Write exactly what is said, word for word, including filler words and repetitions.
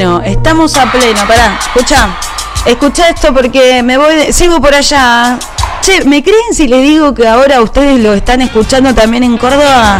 pleno, estamos a pleno. Pará, escuchá, escuchá esto porque me voy, sigo por allá. Che, ¿me creen si les digo que ahora ustedes lo están escuchando también en Córdoba?